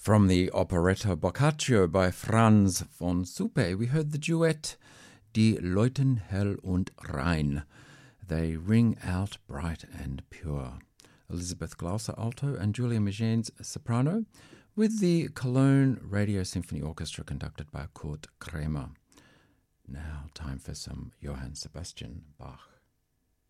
From the operetta Boccaccio by Franz von Suppe, we heard the duet Die läuten hell und rein. They ring out bright and pure. Elizabeth Glauser alto and Julia Migenes soprano, with the Cologne Radio Symphony Orchestra conducted by Kurt Kremer. Now time for some Johann Sebastian Bach.